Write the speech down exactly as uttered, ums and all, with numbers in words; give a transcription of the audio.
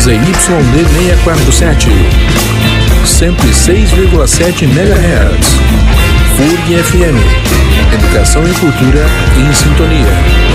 Z Y D seiscentos e quarenta e sete, cento e seis vírgula sete megahertz. F U R G F M. Educação e cultura em sintonia.